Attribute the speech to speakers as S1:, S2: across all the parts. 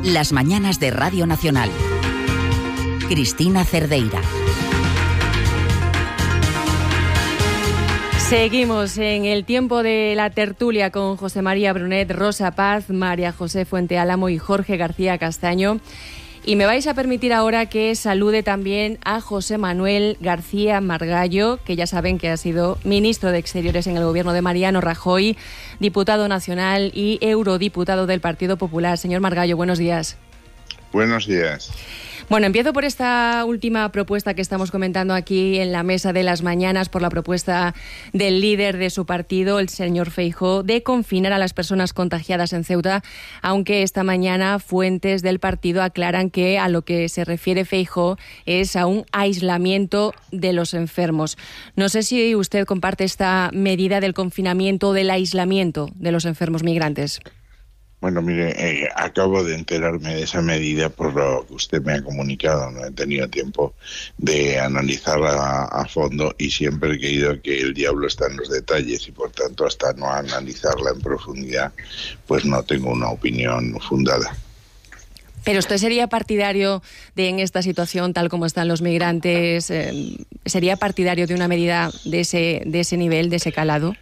S1: Las mañanas de Radio Nacional. Cristina Cerdeira.
S2: Seguimos en el tiempo de la tertulia con José María Brunet, Rosa Paz, María José Fuente Álamo y Jorge García Castaño. Y me vais a permitir ahora que salude también a José Manuel García Margallo, que ya saben que ha sido ministro de Exteriores en el gobierno de Mariano Rajoy, diputado nacional y eurodiputado del Partido Popular. Señor Margallo, buenos días.
S3: Buenos días.
S2: Bueno, empiezo por esta última propuesta que estamos comentando aquí en la mesa de las mañanas, por la propuesta del líder de su partido, el señor Feijóo, de confinar a las personas contagiadas en Ceuta, aunque esta mañana fuentes del partido aclaran que a lo que se refiere Feijóo es a un aislamiento de los enfermos. No sé si usted comparte esta medida del confinamiento o del aislamiento de los enfermos migrantes.
S3: Bueno, mire, acabo de enterarme de esa medida por lo que usted me ha comunicado. No he tenido tiempo de analizarla a fondo y siempre he creído que el diablo está en los detalles y, por tanto, hasta no analizarla en profundidad, pues no tengo una opinión fundada.
S2: ¿Pero usted sería partidario de, en esta situación, tal como están los migrantes, sería partidario de una medida de ese nivel, de ese calado?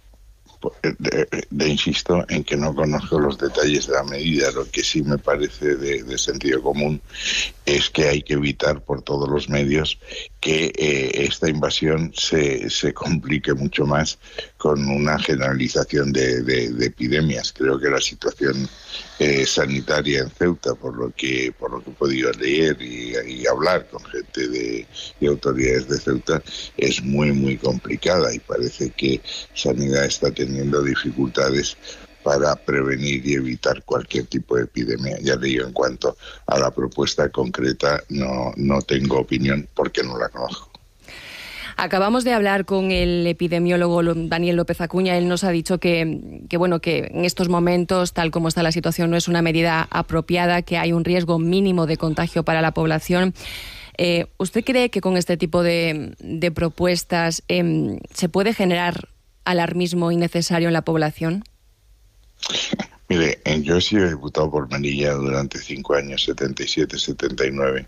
S3: Insisto en que no conozco los detalles de la medida. Lo que sí me parece de sentido común es que hay que evitar por todos los medios que esta invasión se complique mucho más con una generalización de epidemias. Creo que la situación sanitaria en Ceuta, por lo que he podido leer y hablar con gente y autoridades de Ceuta, es muy, muy complicada y parece que Sanidad está teniendo dificultades para prevenir y evitar cualquier tipo de epidemia. Ya le digo, en cuanto a la propuesta concreta, no tengo opinión porque no la conozco.
S2: Acabamos de hablar con el epidemiólogo Daniel López Acuña. Él nos ha dicho que en estos momentos, tal como está la situación, no es una medida apropiada, que hay un riesgo mínimo de contagio para la población. ¿Usted cree que con este tipo de propuestas se puede generar alarmismo innecesario en la población?
S3: Mire, yo he sido diputado por Melilla durante 5 años, 77, 79,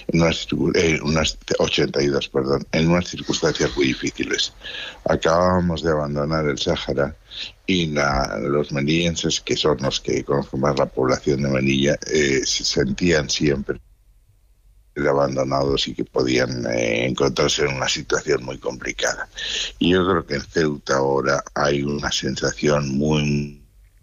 S3: 82, en unas circunstancias muy difíciles. Acabábamos de abandonar el Sáhara y los melillenses, que son los que conforman la población de Melilla, se sentían siempre abandonados y que podían encontrarse en una situación muy complicada. Y yo creo que en Ceuta ahora hay una sensación muy...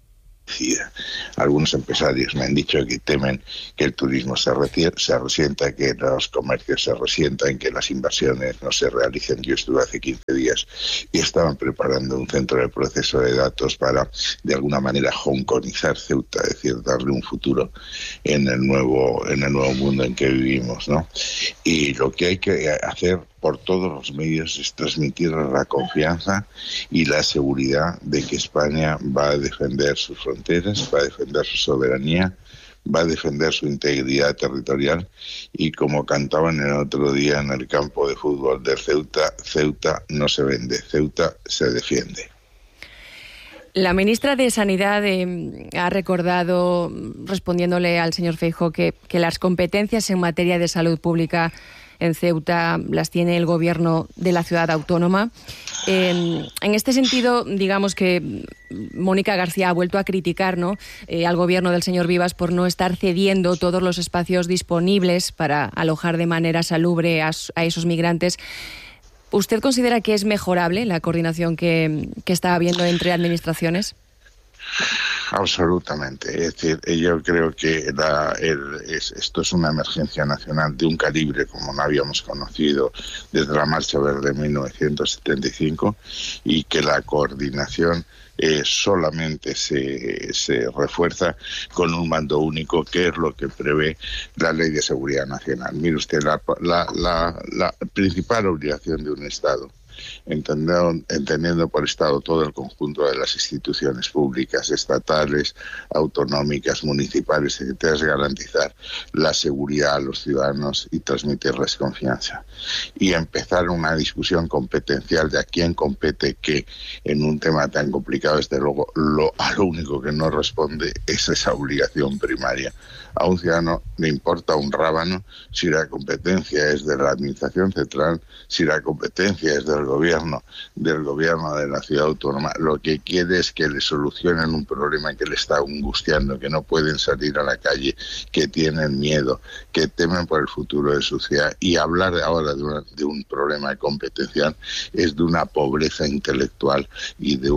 S3: Algunos empresarios me han dicho que temen que el turismo se resienta, que los comercios se resientan, que las inversiones no se realicen. Yo estuve hace 15 días y estaban preparando un centro de proceso de datos para, de alguna manera, hongkonizar Ceuta, es decir, darle un futuro en el nuevo mundo en que vivimos, ¿no? Y lo que hay que hacer por todos los medios es transmitir la confianza y la seguridad de que España va a defender sus fronteras, va a defender su soberanía, va a defender su integridad territorial y, como cantaban el otro día en el campo de fútbol de Ceuta, Ceuta no se vende, Ceuta se defiende.
S2: La ministra de Sanidad ha recordado, respondiéndole al señor Feijóo, que las competencias en materia de salud pública en Ceuta las tiene el gobierno de la ciudad autónoma. En este sentido, digamos que Mónica García ha vuelto a criticar, ¿no?, al gobierno del señor Vivas por no estar cediendo todos los espacios disponibles para alojar de manera salubre a esos migrantes. ¿Usted considera que es mejorable la coordinación que está habiendo entre administraciones?
S3: Absolutamente. Es decir, yo creo que esto es una emergencia nacional de un calibre como no habíamos conocido desde la Marcha Verde de 1975 y que la coordinación solamente se refuerza con un mando único, que es lo que prevé la Ley de Seguridad Nacional. Mire usted, la principal obligación de un Estado entendiendo por Estado todo el conjunto de las instituciones públicas, estatales, autonómicas, municipales, etc., es garantizar la seguridad a los ciudadanos y transmitirles confianza. Y empezar una discusión competencial de a quién compete qué en un tema tan complicado, desde luego, a lo único que no responde es esa obligación primaria. A un ciudadano le importa un rábano si la competencia es de la Administración Central, si la competencia es del gobierno de la ciudad autónoma. Lo que quiere es que le solucionen un problema que le está angustiando, que no pueden salir a la calle, que tienen miedo, que temen por el futuro de su ciudad. Y hablar ahora de un problema competencial es de una pobreza intelectual y de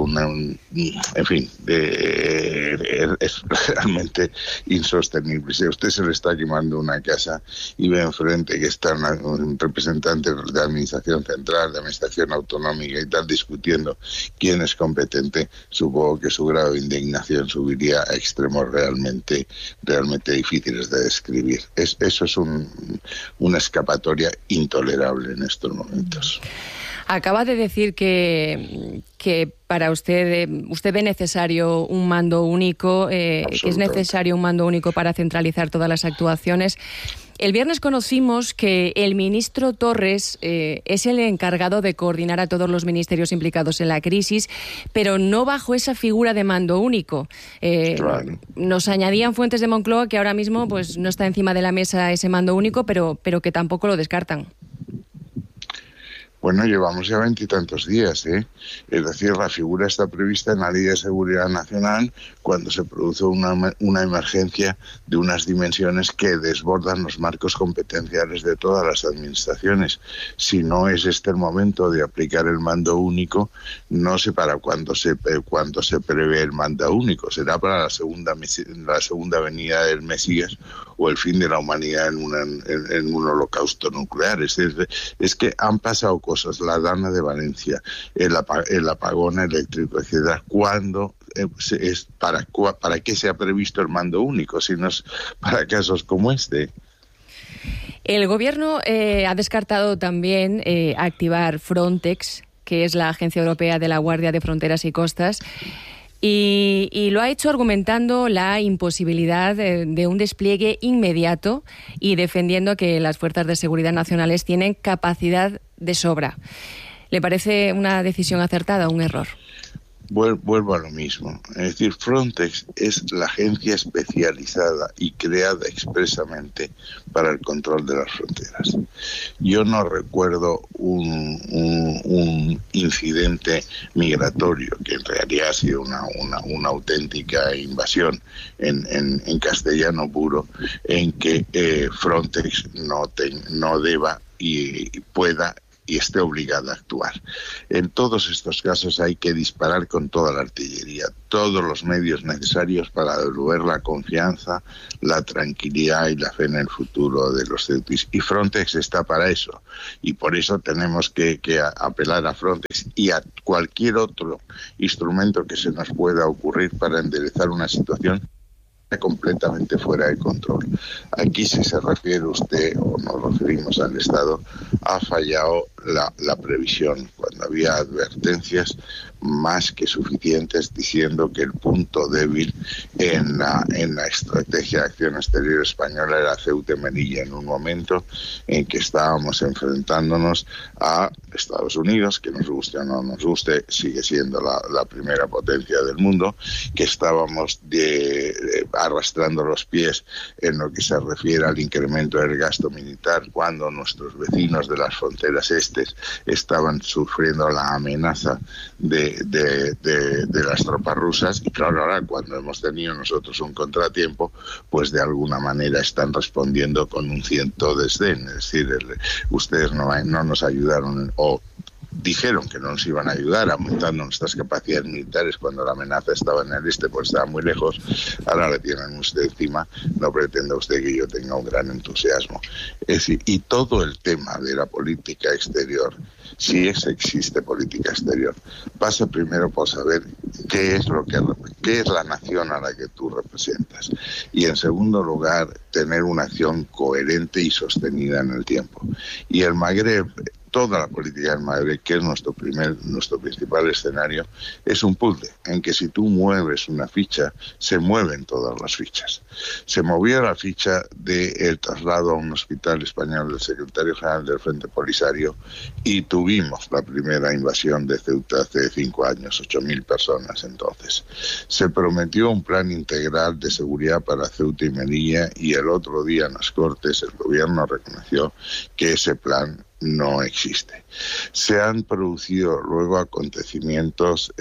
S3: es realmente insostenible. Si a usted se le está quemando una casa y ve enfrente que están representantes de la Administración Central, de la Administración Autonómica y tal, discutiendo quién es competente, supongo que su grado de indignación subiría a extremos realmente difíciles de describir. Eso es una escapatoria intolerable en estos momentos.
S2: Acaba de decir que para usted ve necesario un mando único, que es necesario un mando único para centralizar todas las actuaciones. El viernes conocimos que el ministro Torres es el encargado de coordinar a todos los ministerios implicados en la crisis, pero no bajo esa figura de mando único. Claro. Nos añadían fuentes de Moncloa que ahora mismo pues no está encima de la mesa ese mando único, pero que tampoco lo descartan.
S3: Bueno, llevamos ya 20 y tantos días, ¿eh? Es decir, la figura está prevista en la Ley de Seguridad Nacional cuando se produce una emergencia de unas dimensiones que desbordan los marcos competenciales de todas las administraciones. Si no es este el momento de aplicar el mando único, no sé para cuándo se prevé el mando único. Será para la segunda venida del Mesías o el fin de la humanidad en un holocausto nuclear. Es que han pasado cosas, la Dana de Valencia, el apagón eléctrico, etcétera. ¿Para qué se ha previsto el mando único si no es para casos como este?
S2: El Gobierno ha descartado también activar Frontex, que es la Agencia Europea de la Guardia de Fronteras y Costas, y lo ha hecho argumentando la imposibilidad de un despliegue inmediato y defendiendo que las fuerzas de seguridad nacionales tienen capacidad de sobra. ¿Le parece una decisión acertada o un error?
S3: Vuelvo a lo mismo. Es decir, Frontex es la agencia especializada y creada expresamente para el control de las fronteras. Yo no recuerdo un incidente migratorio, que en realidad ha sido una auténtica invasión en castellano puro, en que Frontex no deba y pueda y esté obligada a actuar. En todos estos casos hay que disparar con toda la artillería, todos los medios necesarios para devolver la confianza, la tranquilidad y la fe en el futuro de los ceutíes. Y Frontex está para eso. Y por eso tenemos que apelar a Frontex y a cualquier otro instrumento que se nos pueda ocurrir para enderezar una situación completamente fuera de control. Aquí, si se refiere usted, o nos referimos al Estado, ha fallado la previsión, cuando había advertencias más que suficientes diciendo que el punto débil en la estrategia de acción exterior española era Ceuta y Melilla, en un momento en que estábamos enfrentándonos a Estados Unidos, que nos guste o no nos guste, sigue siendo la primera potencia del mundo, que estábamos arrastrando los pies en lo que se refiere al incremento del gasto militar, cuando nuestros vecinos de las fronteras estes estaban sufriendo la amenaza de las tropas rusas. Y claro, ahora cuando hemos tenido nosotros un contratiempo, pues de alguna manera están respondiendo con un cierto desdén. Es decir, ustedes no nos ayudaron o dijeron que no nos iban a ayudar aumentando nuestras capacidades militares cuando la amenaza estaba en el este, pues estaba muy lejos. Ahora le tienen usted encima. No pretenda usted que yo tenga un gran entusiasmo. Es decir, y todo el tema de la política exterior, si existe política exterior, pasa primero por saber qué es la nación a la que tú representas, y en segundo lugar tener una acción coherente y sostenida en el tiempo. Y el Magreb toda la política en Madrid, que es nuestro principal escenario, es un puzzle en que si tú mueves una ficha, se mueven todas las fichas. Se movió la ficha del traslado a un hospital español del secretario general del Frente Polisario y tuvimos la primera invasión de Ceuta hace 5 años, 8.000 personas entonces. Se prometió un plan integral de seguridad para Ceuta y Melilla y el otro día en las Cortes el gobierno reconoció que ese plan no existe. Se han producido luego acontecimientos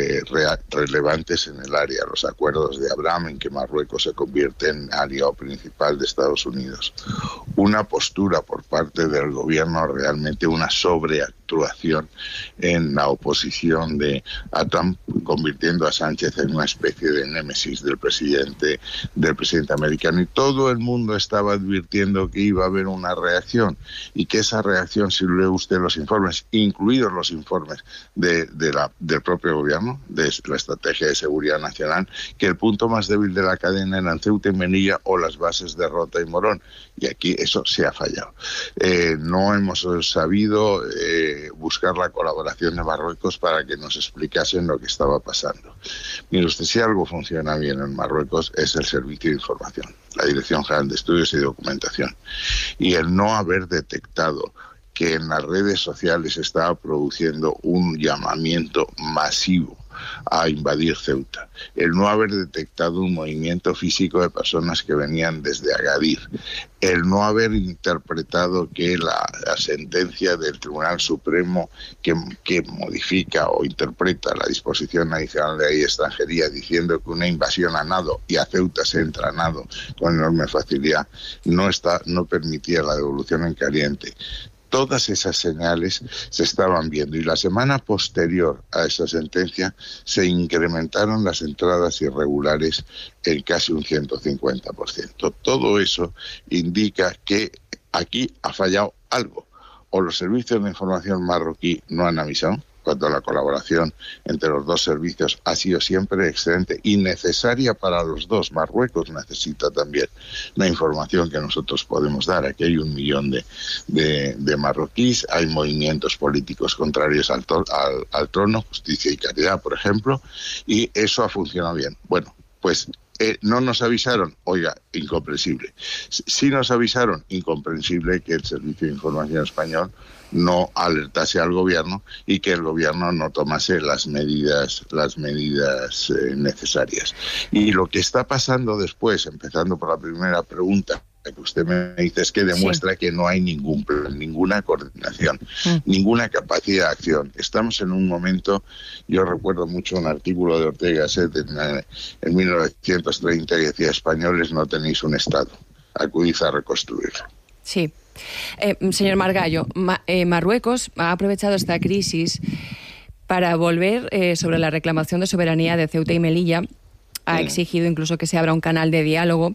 S3: relevantes en el área, los acuerdos de Abraham en que Marruecos se convierte en aliado principal de Estados Unidos. Una postura por parte del gobierno, realmente una sobreactuación en la oposición a Trump, convirtiendo a Sánchez en una especie de némesis del presidente americano. Y todo el mundo estaba advirtiendo que iba a haber una reacción y que esa reacción, si lee usted los informes, incluidos los informes del propio gobierno, de la Estrategia de Seguridad Nacional, que el punto más débil de la cadena eran Ceuta y Melilla o las bases de Rota y Morón. Y aquí eso se ha fallado. No hemos sabido buscar la colaboración de Marruecos para que nos explicasen lo que estaba pasando. Mire usted, si algo funciona bien en Marruecos es el Servicio de Información, la Dirección General de Estudios y Documentación. Y el no haber detectado que en las redes sociales se estaba produciendo un llamamiento masivo a invadir Ceuta, el no haber detectado un movimiento físico de personas que venían desde Agadir, el no haber interpretado que la sentencia del Tribunal Supremo que modifica o interpreta la disposición adicional de la ley de extranjería diciendo que una invasión a nado y a Ceuta se entra a nado con enorme facilidad, no permitía la devolución en caliente. Todas esas señales se estaban viendo y la semana posterior a esa sentencia se incrementaron las entradas irregulares en casi un 150%. Todo eso indica que aquí ha fallado algo. O los servicios de información marroquí no han avisado, cuando la colaboración entre los dos servicios ha sido siempre excelente y necesaria para los dos. Marruecos necesita también la información que nosotros podemos dar. Aquí hay 1 millón de marroquíes, hay movimientos políticos contrarios al trono, Justicia y Caridad, por ejemplo, y eso ha funcionado bien. Bueno, pues no nos avisaron, oiga, incomprensible. Sí nos avisaron, incomprensible que el Servicio de Información español no alertase al gobierno y que el gobierno no tomase las medidas necesarias. Y lo que está pasando después, empezando por la primera pregunta que usted me dice, es que demuestra que no hay ningún plan, ninguna coordinación, ninguna capacidad de acción. Estamos en un momento, yo recuerdo mucho un artículo de Ortega Set en 1930 que decía: españoles, no tenéis un Estado, acudid a reconstruirlo.
S2: Sí. Señor Margallo, Marruecos ha aprovechado esta crisis para volver sobre la reclamación de soberanía de Ceuta y Melilla. Ha exigido incluso que se abra un canal de diálogo.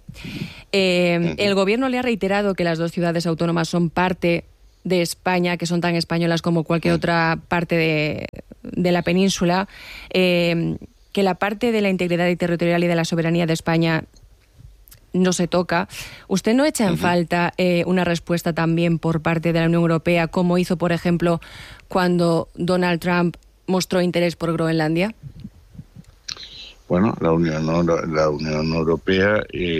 S2: El gobierno le ha reiterado que las dos ciudades autónomas son parte de España, que son tan españolas como cualquier otra parte de la península, que la parte de la integridad territorial y de la soberanía de España no se toca. ¿Usted no echa en falta una respuesta también por parte de la Unión Europea, como hizo, por ejemplo, cuando Donald Trump mostró interés por Groenlandia?
S3: Bueno, la Unión Europea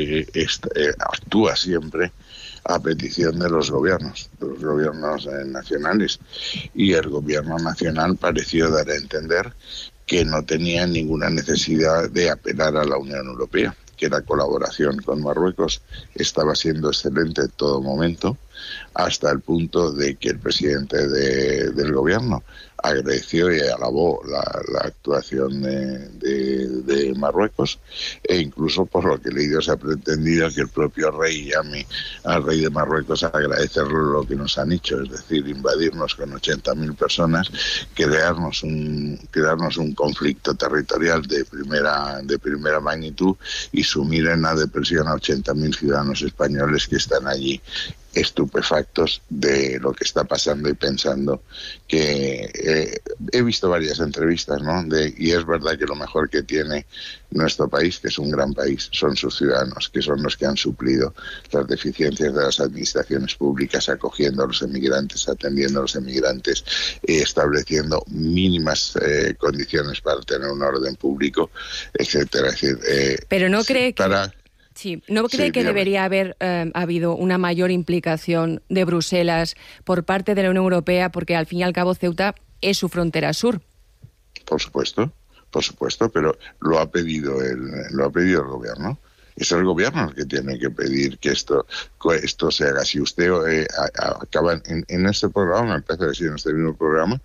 S3: actúa siempre a petición de los gobiernos nacionales, y el gobierno nacional pareció dar a entender que no tenía ninguna necesidad de apelar a la Unión Europea, que la colaboración con Marruecos estaba siendo excelente en todo momento, hasta el punto de que el presidente del gobierno agradeció y alabó la actuación de Marruecos, e incluso, por lo que he leído, se ha pretendido que el propio rey llame al rey de Marruecos a agradecerle lo que nos han hecho, es decir, invadirnos con 80.000 personas, crearnos un conflicto territorial de primera magnitud y sumir en la depresión a 80.000 ciudadanos españoles que están allí estupefactos de lo que está pasando y pensando que he visto varias entrevistas, ¿no? Y es verdad que lo mejor que tiene nuestro país, que es un gran país, son sus ciudadanos, que son los que han suplido las deficiencias de las administraciones públicas, acogiendo a los emigrantes, atendiendo a los emigrantes, estableciendo mínimas condiciones para tener un orden público, etcétera. Es decir,
S2: pero no cree que...
S3: Sí,
S2: ¿no cree que debería haber habido una mayor implicación de Bruselas por parte de la Unión Europea? Porque al fin y al cabo Ceuta es su frontera sur.
S3: Por supuesto, pero lo ha pedido el gobierno. Es el gobierno el que tiene que pedir que esto se haga. Si usted acaba en este programa, me parece que sí, en este mismo programa,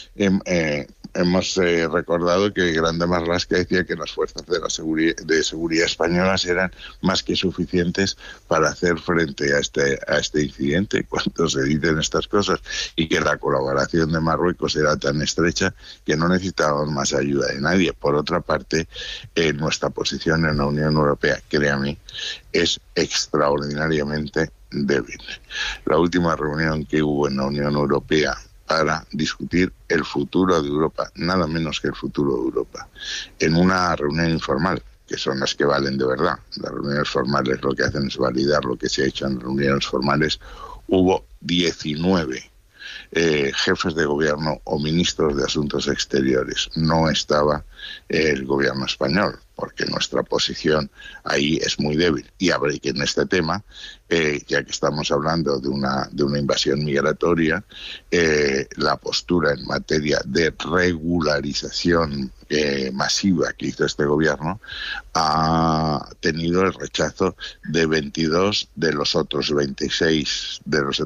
S3: hemos recordado que Grande Marlaska decía que las fuerzas de seguridad españolas eran más que suficientes para hacer frente a este incidente. Cuando se dicen estas cosas, y que la colaboración de Marruecos era tan estrecha que no necesitábamos más ayuda de nadie. Por otra parte, nuestra posición en la Unión Europea, créame, es extraordinariamente débil. La última reunión que hubo en la Unión Europea para discutir el futuro de Europa, nada menos que el futuro de Europa, en una reunión informal, que son las que valen de verdad. Las reuniones formales lo que hacen es validar lo que se ha hecho en reuniones formales. Hubo 19 jefes de gobierno o ministros de Asuntos Exteriores. No estaba el gobierno español, porque nuestra posición ahí es muy débil. Y habrá que en este tema, ya que estamos hablando de una invasión migratoria, la postura en materia de regularización masiva que hizo este gobierno ha tenido el rechazo de 22 de los otros 26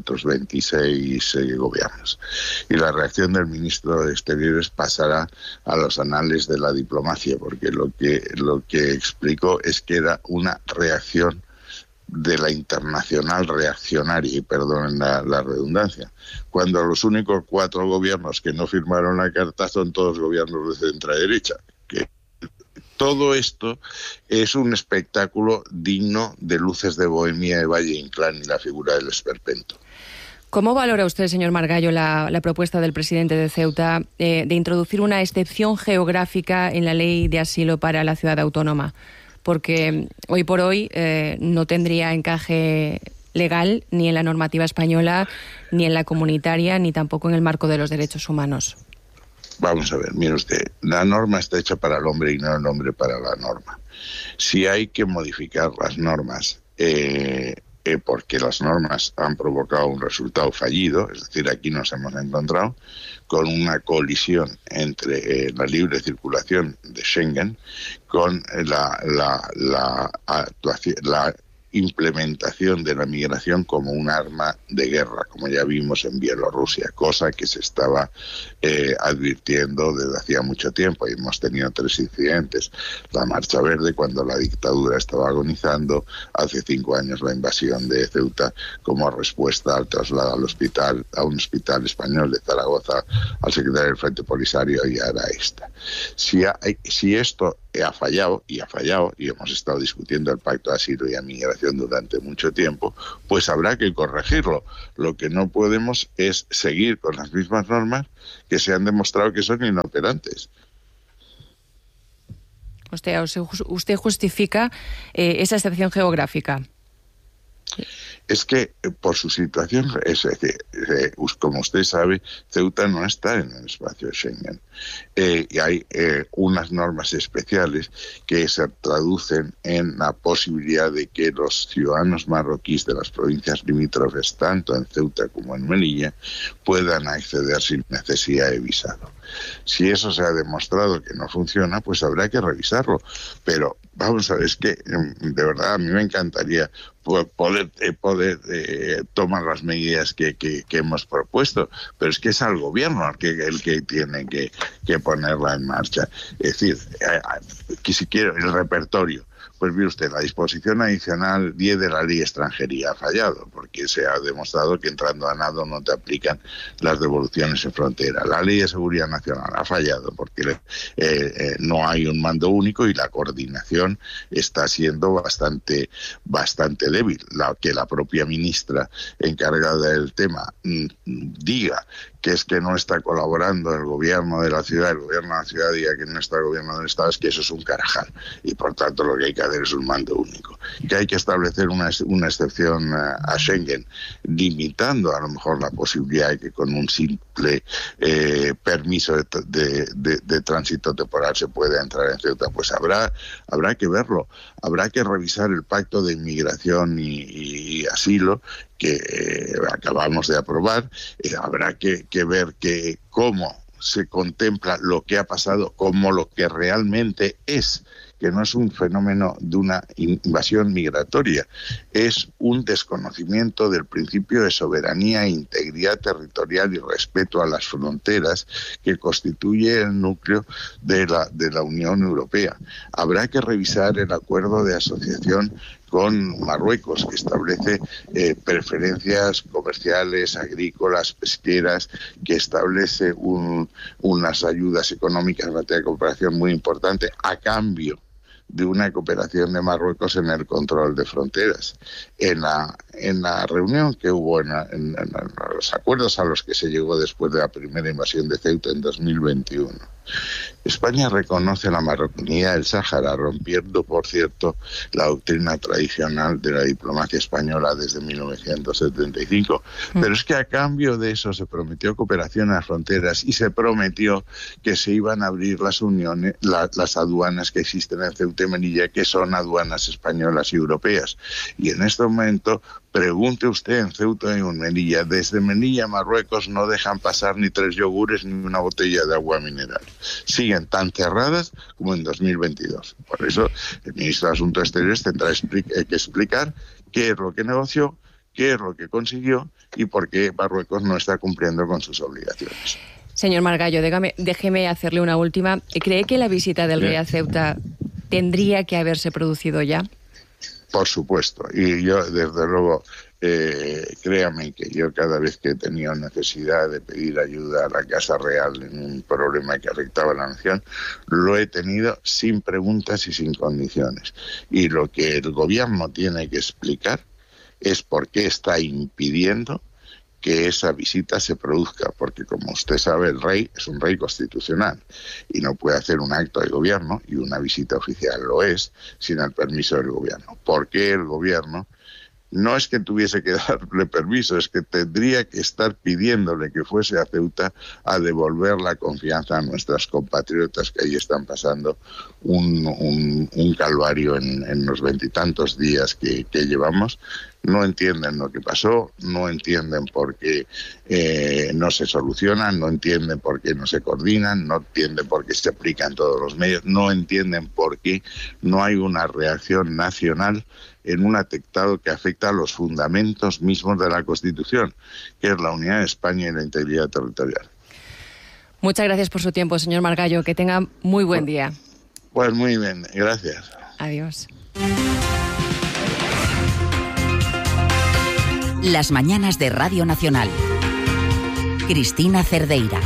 S3: gobiernos. Y la reacción del ministro de Exteriores pasará a los anales de la diplomacia, porque lo que explicó es que era una reacción de la internacional reaccionaria, y perdonen la redundancia, cuando los únicos 4 gobiernos que no firmaron la carta son todos gobiernos de centro-derecha. Que todo esto es un espectáculo digno de Luces de Bohemia, de Valle Inclán y la figura del esperpento.
S2: ¿Cómo valora usted, señor Margallo, la propuesta del presidente de Ceuta de introducir una excepción geográfica en la ley de asilo para la ciudad autónoma? Porque hoy por hoy no tendría encaje legal ni en la normativa española, ni en la comunitaria, ni tampoco en el marco de los derechos humanos.
S3: Vamos a ver, mire usted, la norma está hecha para el hombre y no el hombre para la norma. Si hay que modificar las normas, porque las normas han provocado un resultado fallido, es decir, aquí nos hemos encontrado con una colisión entre la libre circulación de Schengen con la implementación de la migración como un arma de guerra, como ya vimos en Bielorrusia, cosa que se estaba advirtiendo desde hacía mucho tiempo. Y hemos tenido 3 incidentes: la Marcha Verde, cuando la dictadura estaba agonizando; hace 5 años la invasión de Ceuta como respuesta al traslado a un hospital español de Zaragoza al secretario del Frente Polisario, y ahora esta. Si esto ha fallado, y hemos estado discutiendo el Pacto de Asilo y a Migración durante mucho tiempo, pues habrá que corregirlo. Lo que no podemos es seguir con las mismas normas que se han demostrado que son inoperantes.
S2: Usted justifica esa excepción geográfica.
S3: Es que por su situación, es decir, como usted sabe, Ceuta no está en el espacio de Schengen. Y hay unas normas especiales que se traducen en la posibilidad de que los ciudadanos marroquíes de las provincias limítrofes, tanto en Ceuta como en Melilla, puedan acceder sin necesidad de visado. Si eso se ha demostrado que no funciona, pues habrá que revisarlo. Pero vamos a ver, es que de verdad a mí me encantaría poder tomar las medidas que hemos propuesto, pero es que es al gobierno el que tiene que ponerla en marcha. Es decir, que si quiero el repertorio, Pues mire usted, la disposición adicional 10 de la Ley de Extranjería ha fallado, porque se ha demostrado que entrando a nado no te aplican las devoluciones en frontera. La Ley de Seguridad Nacional ha fallado porque no hay un mando único y la coordinación está siendo bastante débil. Que la propia ministra encargada del tema diga que es que no está colaborando el gobierno de la ciudad, el gobierno de la ciudad diga que no está el gobierno del Estado, es que eso es un carajal. Y por tanto lo que hay que hacer es un mando único. Que hay que establecer una excepción a Schengen, limitando a lo mejor la posibilidad de que con un simple permiso de tránsito temporal se pueda entrar en Ceuta. Pues habrá que verlo, habrá que revisar el pacto de inmigración y asilo que acabamos de aprobar. Habrá que ver cómo se contempla lo que ha pasado como lo que realmente es, que no es un fenómeno de una invasión migratoria, es un desconocimiento del principio de soberanía, integridad territorial y respeto a las fronteras que constituye el núcleo de la Unión Europea. Habrá que revisar el acuerdo de asociación con Marruecos, que establece preferencias comerciales, agrícolas, pesqueras, que establece unas ayudas económicas en materia de cooperación muy importante a cambio de una cooperación de Marruecos en el control de fronteras. En la reunión que hubo, en los acuerdos a los que se llegó después de la primera invasión de Ceuta en 2021, España reconoce la marroquinidad del Sáhara, rompiendo, por cierto, la doctrina tradicional de la diplomacia española desde 1975. Pero es que a cambio de eso se prometió cooperación a las fronteras y se prometió que se iban a abrir las aduanas que existen en Ceuta y Melilla, que son aduanas españolas y europeas. Y en este momento, pregunte usted en Ceuta y en Melilla, desde Melilla a Marruecos no dejan pasar ni 3 yogures ni una botella de agua mineral. Siguen tan cerradas como en 2022. Por eso el ministro de Asuntos Exteriores tendrá que explicar qué es lo que negoció, qué es lo que consiguió y por qué Marruecos no está cumpliendo con sus obligaciones.
S2: Señor Margallo, déjeme hacerle una última. ¿Cree que la visita del rey a Ceuta tendría que haberse producido ya?
S3: Por supuesto. Y yo, desde luego, créame que yo cada vez que he tenido necesidad de pedir ayuda a la Casa Real en un problema que afectaba a la nación, lo he tenido sin preguntas y sin condiciones. Y lo que el gobierno tiene que explicar es por qué está impidiendo que esa visita se produzca, porque como usted sabe, el rey es un rey constitucional y no puede hacer un acto de gobierno, y una visita oficial lo es, sin el permiso del gobierno. ¿Por qué el gobierno? No es que tuviese que darle permiso, es que tendría que estar pidiéndole que fuese a Ceuta a devolver la confianza a nuestras compatriotas que ahí están pasando un calvario en los 20 y tantos días que llevamos. No entienden lo que pasó, no entienden por qué no se solucionan, no entienden por qué no se coordinan, no entienden por qué se aplican todos los medios, no entienden por qué no hay una reacción nacional en un atentado que afecta a los fundamentos mismos de la Constitución, que es la unidad de España y la integridad territorial.
S2: Muchas gracias por su tiempo, señor Margallo. Que tenga muy buen día.
S3: Pues muy bien, gracias.
S2: Adiós.
S1: Las mañanas de Radio Nacional. Cristina Cerdeira.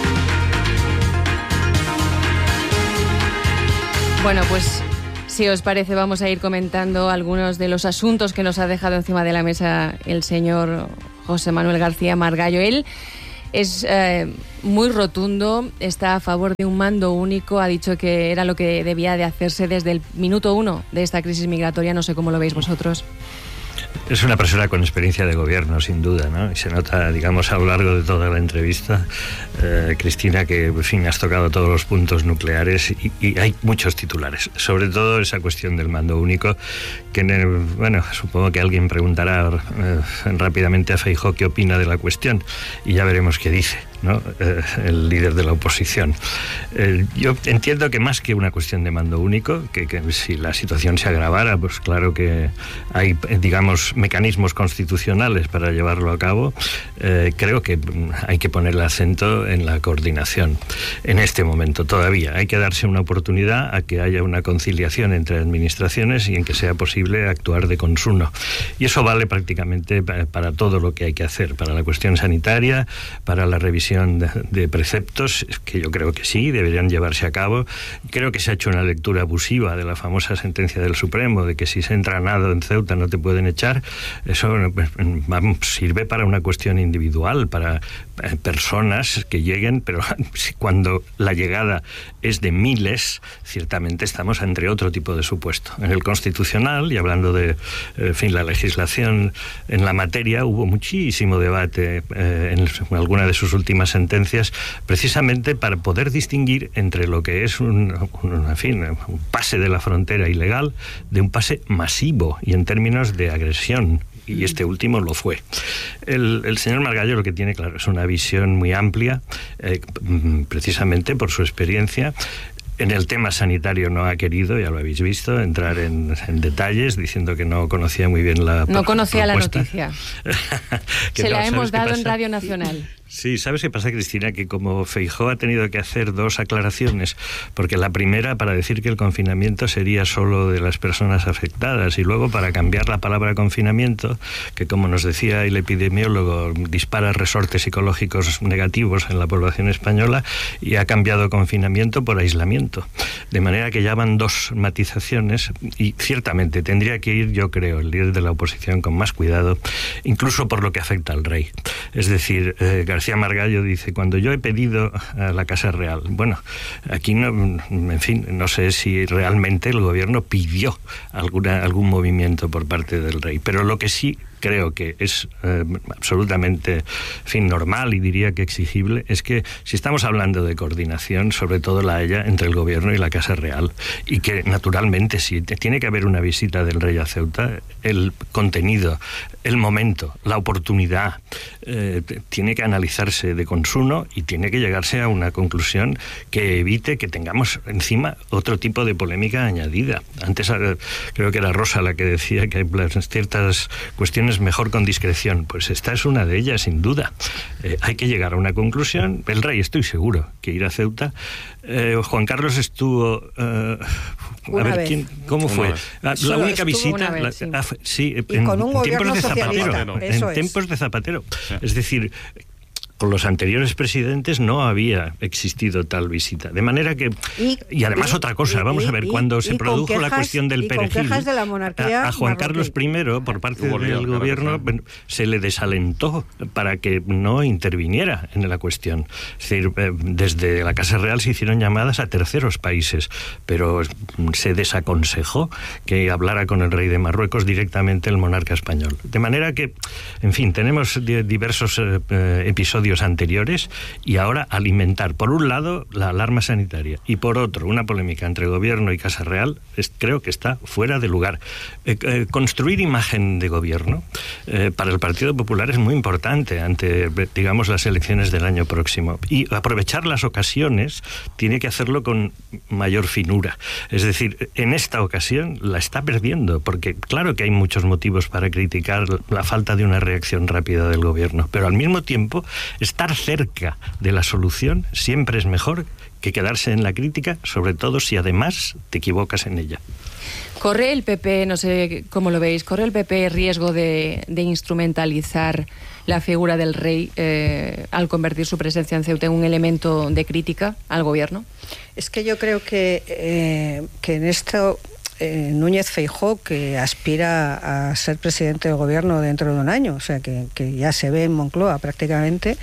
S2: Bueno, pues si os parece vamos a ir comentando algunos de los asuntos que nos ha dejado encima de la mesa el señor José Manuel García Margallo. Él es muy rotundo, está a favor de un mando único, ha dicho que era lo que debía de hacerse desde el minuto 1 de esta crisis migratoria. No sé cómo lo veis vosotros.
S4: Es una persona con experiencia de gobierno, sin duda, ¿no? Y se nota, digamos, a lo largo de toda la entrevista, Cristina, que, en fin, has tocado todos los puntos nucleares y hay muchos titulares. Sobre todo esa cuestión del mando único, que, bueno, supongo que alguien preguntará rápidamente a Feijóo qué opina de la cuestión y ya veremos qué dice. ¿no? El líder de la oposición. Yo entiendo que más que una cuestión de mando único, que si la situación se agravara, pues claro que hay, digamos, mecanismos constitucionales para llevarlo a cabo. Creo que hay que poner el acento en la coordinación. En este momento todavía hay que darse una oportunidad a que haya una conciliación entre administraciones y en que sea posible actuar de consuno. Y eso vale prácticamente para todo lo que hay que hacer, para la cuestión sanitaria, para la revisión de preceptos, que yo creo que sí, deberían llevarse a cabo. Creo que se ha hecho una lectura abusiva de la famosa sentencia del Supremo, de que si se entra a nado en Ceuta no te pueden echar. Eso sirve para una cuestión individual, para personas que lleguen, pero cuando la llegada es de miles, ciertamente estamos entre otro tipo de supuesto. En el Constitucional, y hablando de la legislación en la materia, hubo muchísimo debate en alguna de sus últimas sentencias, precisamente para poder distinguir entre lo que es un pase de la frontera ilegal de un pase masivo y en términos de agresión. Y este último lo fue. El señor Margallo lo que tiene, claro, es una visión muy amplia, precisamente por su experiencia. En el tema sanitario no ha querido, ya lo habéis visto, entrar en detalles, diciendo que no conocía muy bien la propuesta.
S2: No conocía la noticia. Se la hemos dado en Radio Nacional.
S4: Sí, ¿sabes qué pasa, Cristina? Que como Feijóo ha tenido que hacer dos aclaraciones, porque la primera para decir que el confinamiento sería solo de las personas afectadas, y luego para cambiar la palabra confinamiento, que como nos decía el epidemiólogo, dispara resortes psicológicos negativos en la población española, y ha cambiado confinamiento por aislamiento. De manera que ya van dos matizaciones, y ciertamente tendría que ir, yo creo, el líder de la oposición con más cuidado, incluso por lo que afecta al rey. Es decir, García Margallo dice, cuando yo he pedido a la Casa Real, bueno, aquí no, en fin, no sé si realmente el gobierno pidió algún movimiento por parte del rey, pero lo que sí creo que es absolutamente, normal y diría que exigible, es que si estamos hablando de coordinación, sobre todo la haya entre el gobierno y la Casa Real, y que naturalmente si tiene que haber una visita del rey a Ceuta, el contenido, el momento, la oportunidad, tiene que analizarse de consuno y tiene que llegarse a una conclusión que evite que tengamos encima otro tipo de polémica añadida. Antes creo que era Rosa la que decía que hay ciertas cuestiones mejor con discreción. Pues esta es una de ellas, sin duda. Hay que llegar a una conclusión. El rey, estoy seguro que irá a Ceuta. Juan Carlos estuvo... ¿cómo fue? La única visita...
S5: y con un gobierno socialista.
S4: En tiempos de Zapatero. Es decir, con los anteriores presidentes no había existido tal visita. De manera que... Y además otra cosa, vamos a ver, cuando se produjo la cuestión del perejil,
S5: de la monarquía
S4: a Juan Carlos I, por parte del gobierno, se le desalentó para que no interviniera en la cuestión. Es decir, desde la Casa Real se hicieron llamadas a terceros países, pero se desaconsejó que hablara con el rey de Marruecos directamente el monarca español. De manera que, en fin, tenemos diversos episodios anteriores, y ahora alimentar, por un lado, la alarma sanitaria y por otro, una polémica entre gobierno y Casa Real, creo que está fuera de lugar. Construir imagen de gobierno para el Partido Popular es muy importante ante, digamos, las elecciones del año próximo, y aprovechar las ocasiones tiene que hacerlo con mayor finura. Es decir, en esta ocasión la está perdiendo, porque claro que hay muchos motivos para criticar la falta de una reacción rápida del gobierno, pero al mismo tiempo estar cerca de la solución siempre es mejor que quedarse en la crítica, sobre todo si además te equivocas en ella.
S2: ¿Corre el PP, no sé cómo lo veis, corre el PP riesgo de instrumentalizar la figura del rey al convertir su presencia en Ceuta en un elemento de crítica al gobierno?
S5: Es que yo creo que en esto... Núñez Feijóo, que aspira a ser presidente del gobierno dentro de un año, o sea que ya se ve en Moncloa prácticamente,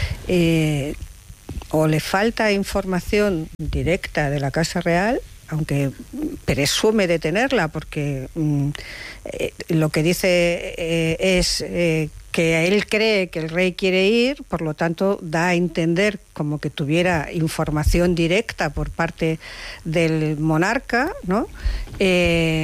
S5: o le falta información directa de la Casa Real, aunque presume de tenerla, porque lo que dice es que él cree que el rey quiere ir, por lo tanto da a entender como que tuviera información directa por parte del monarca, ¿no?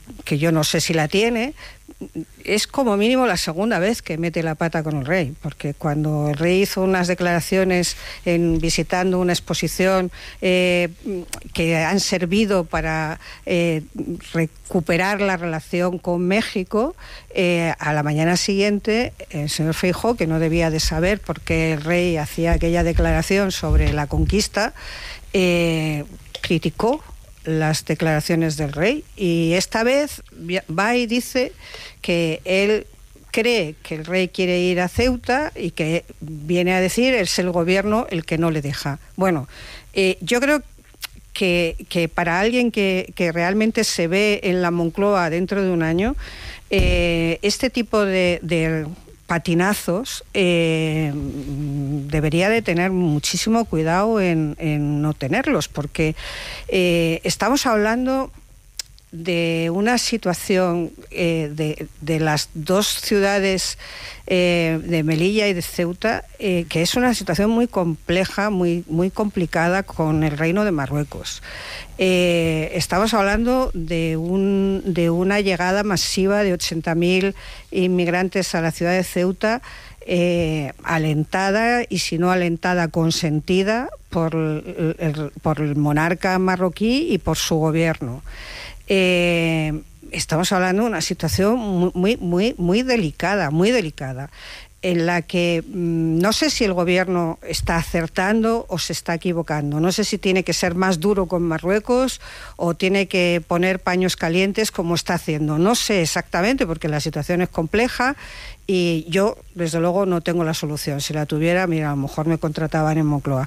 S5: que yo no sé si la tiene, es como mínimo la segunda vez que mete la pata con el rey, porque cuando el rey hizo unas declaraciones visitando una exposición que han servido para recuperar la relación con México, a la mañana siguiente el señor Feijóo, que no debía de saber por qué el rey hacía aquella declaración sobre la conquista, criticó las declaraciones del rey, y esta vez va y dice que él cree que el rey quiere ir a Ceuta y que viene a decir es el gobierno el que no le deja. Bueno, yo creo que para alguien que realmente se ve en la Moncloa dentro de un año, este tipo de patinazos debería de tener muchísimo cuidado en no tenerlos, porque estamos hablando de una situación de las dos ciudades de Melilla y de Ceuta, que es una situación muy compleja, muy complicada con el Reino de Marruecos. Estamos hablando de una llegada masiva de 80.000 inmigrantes a la ciudad de Ceuta, alentada, y si no alentada, consentida por el monarca marroquí y por su gobierno. Estamos hablando de una situación muy delicada, en la que no sé si el gobierno está acertando o se está equivocando. No sé si tiene que ser más duro con Marruecos o tiene que poner paños calientes como está haciendo. No sé exactamente, porque la situación es compleja y yo, desde luego, no tengo la solución. Si la tuviera, mira, a lo mejor me contrataban en Moncloa.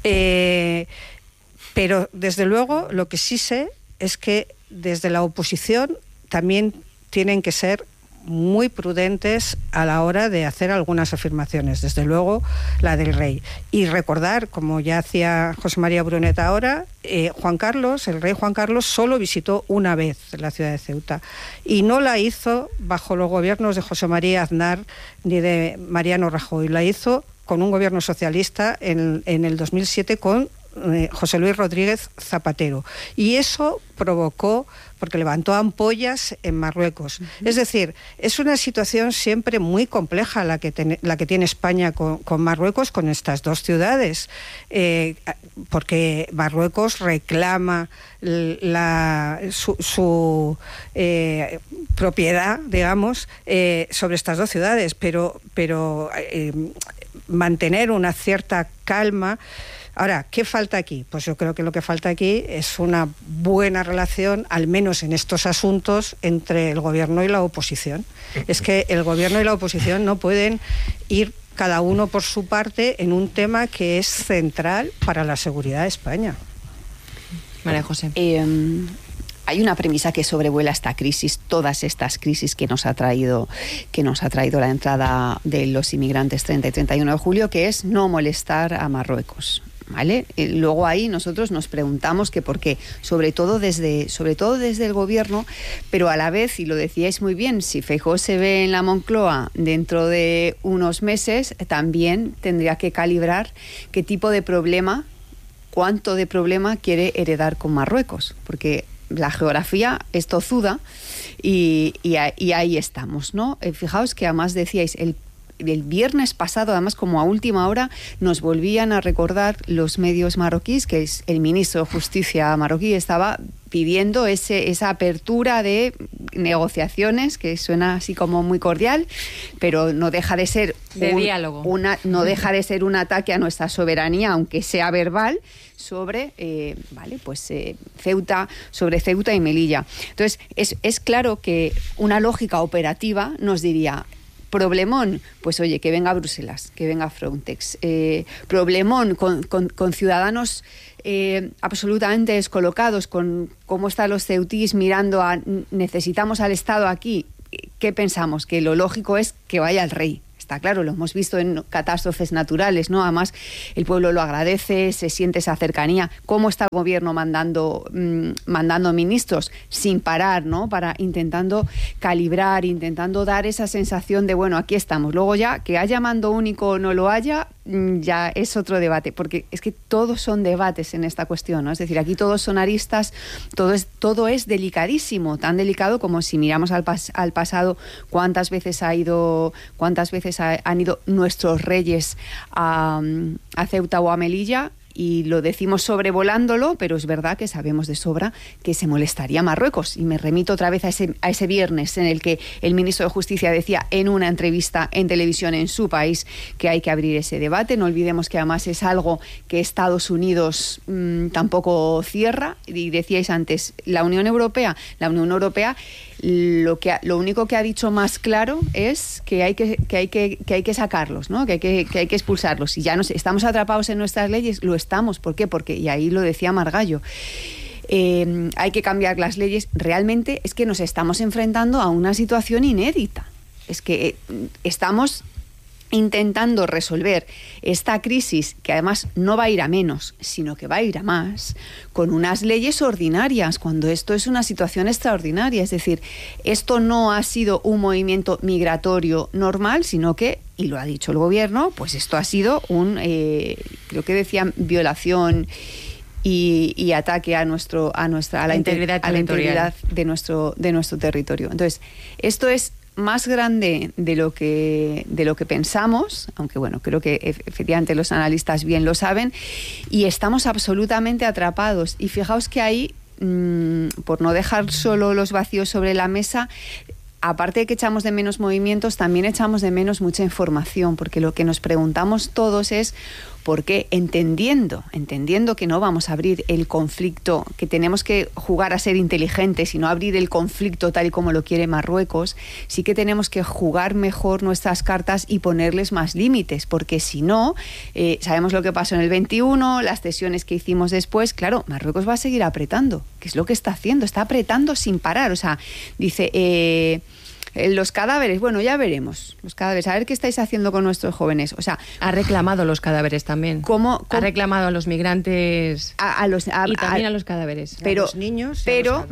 S5: Pero, desde luego, lo que sí sé es que desde la oposición también tienen que ser muy prudentes a la hora de hacer algunas afirmaciones, desde luego la del rey. Y recordar, como ya hacía José María Brunet ahora, el rey Juan Carlos solo visitó una vez la ciudad de Ceuta, y no la hizo bajo los gobiernos de José María Aznar ni de Mariano Rajoy, la hizo con un gobierno socialista en el 2007 con José Luis Rodríguez Zapatero, y eso provocó, porque levantó ampollas en Marruecos. Es decir, es una situación siempre muy compleja la que tiene España con Marruecos, con estas dos ciudades, porque Marruecos reclama su propiedad, digamos, sobre estas dos ciudades, pero mantener una cierta calma. Ahora, ¿qué falta aquí? Pues yo creo que lo que falta aquí es una buena relación, al menos en estos asuntos, entre el gobierno y la oposición. Es que el gobierno y la oposición no pueden ir cada uno por su parte en un tema que es central para la seguridad de España.
S2: María José.
S6: Hay una premisa que sobrevuela esta crisis, todas estas crisis que nos ha traído la entrada de los inmigrantes 30 y 31 de julio, que es no molestar a Marruecos. ¿Vale? Luego ahí nosotros nos preguntamos que por qué, sobre todo desde el gobierno, pero a la vez, y lo decíais muy bien, si Feijóo se ve en la Moncloa dentro de unos meses, también tendría que calibrar qué tipo de problema, cuánto de problema quiere heredar con Marruecos, porque la geografía es tozuda y ahí estamos, ¿no? Fijaos que además decíais, el viernes pasado, además como a última hora, nos volvían a recordar los medios marroquíes que el ministro de Justicia marroquí estaba pidiendo esa apertura de negociaciones, que suena así como muy cordial, pero no deja de ser
S2: diálogo.
S6: No deja de ser un ataque a nuestra soberanía, aunque sea verbal, sobre Ceuta y Melilla. Entonces, es claro que una lógica operativa nos diría: problemón, pues oye, que venga Bruselas, que venga Frontex. Problemón con ciudadanos absolutamente descolocados, con cómo están los ceutís mirando a necesitamos al Estado aquí. ¿Qué pensamos? Que lo lógico es que vaya el rey. Está claro, lo hemos visto en catástrofes naturales, ¿no? Además, el pueblo lo agradece, se siente esa cercanía. ¿Cómo está el gobierno mandando ministros sin parar, ¿no? Intentando calibrar, intentando dar esa sensación de, bueno, aquí estamos. Luego ya, que haya mando único o no lo haya, ya es otro debate, porque es que todos son debates en esta cuestión, ¿no? Es decir, aquí todos son aristas, todo es delicadísimo, tan delicado como si miramos al pasado, cuántas veces han ido nuestros reyes a Ceuta o a Melilla. Y lo decimos sobrevolándolo, pero es verdad que sabemos de sobra que se molestaría Marruecos. Y me remito otra vez a ese viernes en el que el ministro de Justicia decía en una entrevista en televisión en su país que hay que abrir ese debate. No olvidemos que además es algo que Estados Unidos tampoco cierra. Y decíais antes, la Unión Europea lo único que ha dicho más claro es que hay que sacarlos, ¿no? que hay que expulsarlos. Y ya estamos atrapados en nuestras leyes, lo estamos. ¿Por qué? Porque, y ahí lo decía Margallo, hay que cambiar las leyes. Realmente es que nos estamos enfrentando a una situación inédita. Es que estamos intentando resolver esta crisis, que además no va a ir a menos, sino que va a ir a más, con unas leyes ordinarias, cuando esto es una situación extraordinaria. Es decir, esto no ha sido un movimiento migratorio normal, sino que, y lo ha dicho el gobierno, pues esto ha sido creo que decían, violación y ataque a la integridad de nuestro territorio. Entonces, esto es más grande de lo que pensamos, aunque bueno, creo que efectivamente los analistas bien lo saben, y estamos absolutamente atrapados. Y fijaos que ahí, por no dejar solo los vacíos sobre la mesa, aparte de que echamos de menos movimientos, también echamos de menos mucha información, porque lo que nos preguntamos todos es por qué, entendiendo que no vamos a abrir el conflicto, que tenemos que jugar a ser inteligentes y no abrir el conflicto tal y como lo quiere Marruecos, sí que tenemos que jugar mejor nuestras cartas y ponerles más límites, porque si no, sabemos lo que pasó en el 21, las cesiones que hicimos después, claro, Marruecos va a seguir apretando, que es lo que está haciendo, está apretando sin parar. O sea, dice... los cadáveres, bueno, ya veremos. Los cadáveres, a ver qué estáis haciendo con nuestros jóvenes. O sea,
S2: ha reclamado los cadáveres también. ¿Cómo? Ha reclamado a los migrantes y también a los cadáveres.
S6: Pero,
S5: a los niños,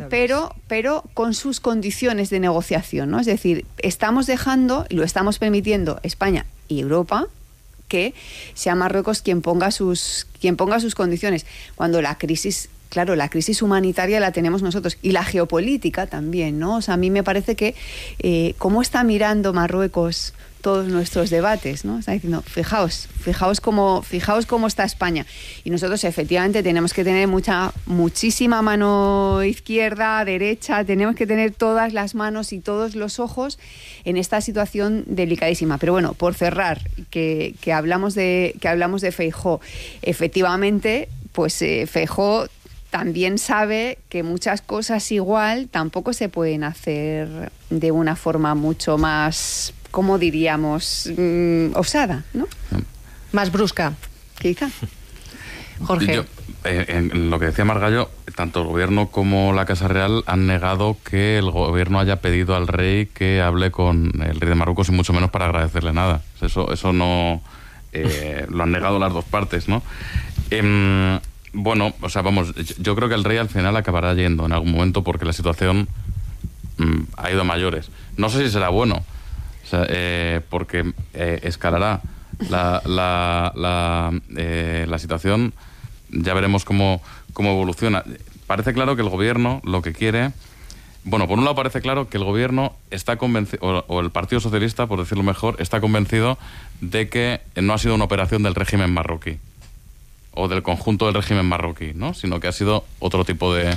S6: pero con sus condiciones de negociación, ¿no? Es decir, estamos dejando, lo estamos permitiendo España y Europa, que sea Marruecos quien ponga sus condiciones. Cuando la crisis... Claro, la crisis humanitaria la tenemos nosotros y la geopolítica también, ¿no? O sea, a mí me parece que cómo está mirando Marruecos todos nuestros debates, ¿no? Está diciendo, fijaos cómo está España. Y nosotros efectivamente tenemos que tener muchísima mano izquierda, derecha, tenemos que tener todas las manos y todos los ojos en esta situación delicadísima. Pero bueno, por cerrar, que hablamos de Feijóo, efectivamente, pues Feijóo también sabe que muchas cosas igual tampoco se pueden hacer de una forma mucho más, ¿cómo diríamos?, osada, ¿no?
S2: Más brusca.
S6: Quizá.
S7: Jorge. En lo que decía Margallo, tanto el gobierno como la Casa Real han negado que el gobierno haya pedido al rey que hable con el rey de Marruecos y mucho menos para agradecerle nada. Eso no... lo han negado las dos partes, ¿no? Bueno, o sea, vamos, yo creo que el rey al final acabará yendo en algún momento porque la situación ha ido a mayores. No sé si será bueno, o sea, porque escalará la situación, ya veremos cómo evoluciona. Parece claro que el gobierno lo que quiere... Bueno, por un lado parece claro que el gobierno está convencido, o el Partido Socialista, por decirlo mejor, está convencido de que no ha sido una operación del régimen marroquí o del conjunto del régimen marroquí, ¿no? Sino que ha sido otro tipo de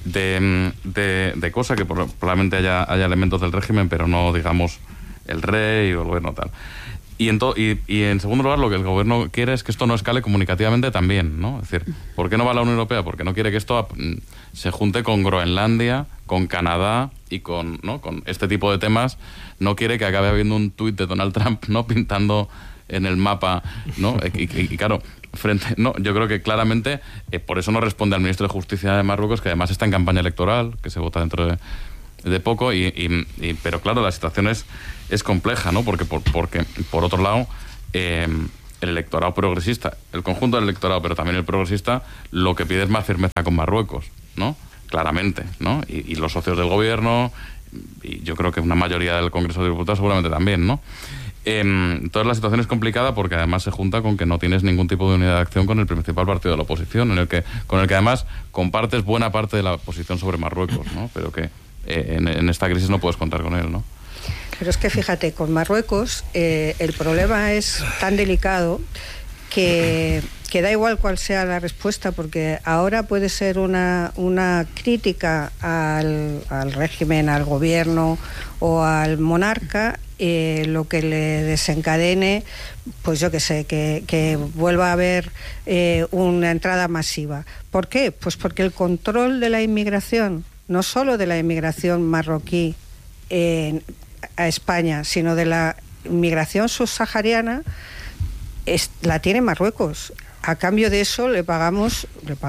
S7: cosa, que probablemente haya elementos del régimen, pero no, digamos, el rey o el gobierno tal. Y en segundo lugar, lo que el gobierno quiere es que esto no escale comunicativamente también, ¿no? Es decir, ¿por qué no va a la Unión Europea? Porque no quiere que esto se junte con Groenlandia, con Canadá y con este tipo de temas. No quiere que acabe habiendo un tuit de Donald Trump, ¿no?, pintando en el mapa, ¿no? Y claro, yo creo que claramente por eso no responde al ministro de Justicia de Marruecos, que además está en campaña electoral, que se vota dentro de poco, pero claro, la situación es compleja, ¿no? Porque por otro lado, el electorado progresista, el conjunto del electorado, pero también el progresista, lo que pide es más firmeza con Marruecos, ¿no? Claramente, ¿no? Y los socios del gobierno, y yo creo que una mayoría del Congreso de Diputados seguramente también, ¿no? Entonces la situación es complicada porque además se junta con que no tienes ningún tipo de unidad de acción con el principal partido de la oposición, con el que además compartes buena parte de la posición sobre Marruecos, ¿no? Pero que en esta crisis no puedes contar con él, ¿no?
S5: Pero es que fíjate, con Marruecos el problema es tan delicado que da igual cuál sea la respuesta, porque ahora puede ser una crítica al régimen, al gobierno o al monarca, lo que le desencadene, pues yo qué sé, que vuelva a haber una entrada masiva. ¿Por qué? Pues porque el control de la inmigración, no solo de la inmigración marroquí a España, sino de la inmigración subsahariana, la tiene Marruecos. A cambio de eso le pagamos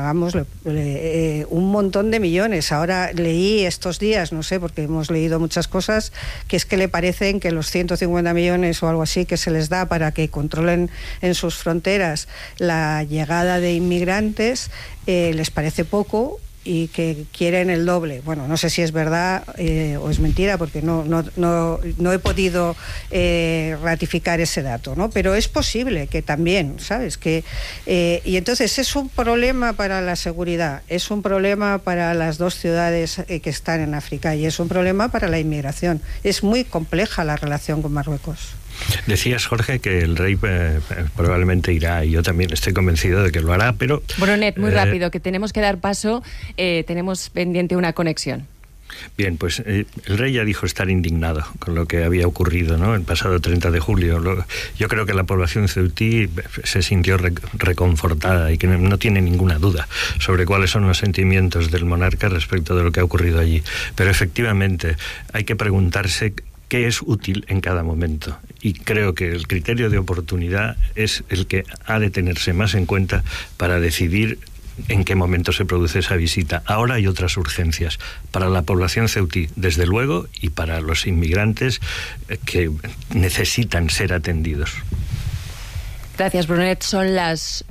S5: un montón de millones. Ahora leí estos días, no sé, porque hemos leído muchas cosas, que es que le parecen que los 150 millones o algo así que se les da para que controlen en sus fronteras la llegada de inmigrantes, les parece poco, y que quieren el doble. Bueno, no sé si es verdad o es mentira, porque no he podido ratificar ese dato, ¿no? Pero es posible que también, ¿sabes? Y entonces es un problema para la seguridad, es un problema para las dos ciudades que están en África, y es un problema para la inmigración. Es muy compleja la relación con Marruecos.
S4: Decías, Jorge, que el rey probablemente irá, y yo también estoy convencido de que lo hará, pero...
S2: Brunet, muy rápido, que tenemos que dar paso, tenemos pendiente una conexión.
S4: Bien, pues el rey ya dijo estar indignado con lo que había ocurrido, ¿no?, el pasado 30 de julio. Yo creo que la población ceutí se sintió reconfortada y que no tiene ninguna duda sobre cuáles son los sentimientos del monarca respecto de lo que ha ocurrido allí. Pero efectivamente hay que preguntarse qué es útil en cada momento. Y creo que el criterio de oportunidad es el que ha de tenerse más en cuenta para decidir en qué momento se produce esa visita. Ahora hay otras urgencias para la población ceutí, desde luego, y para los inmigrantes que necesitan ser atendidos.
S2: Gracias, Brunet. Son las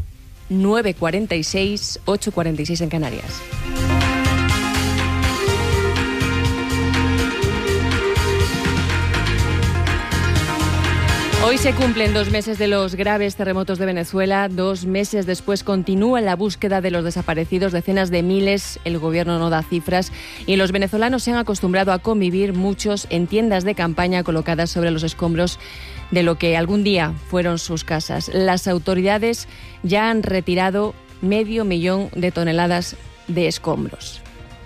S2: 9:46, 8:46 en Canarias. Hoy se cumplen 2 meses de los graves terremotos de Venezuela. 2 meses después continúa la búsqueda de los desaparecidos. Decenas de miles, el gobierno no da cifras, y los venezolanos se han acostumbrado a convivir, muchos en tiendas de campaña colocadas sobre los escombros de lo que algún día fueron sus casas. Las autoridades ya han retirado 500.000 toneladas de escombros.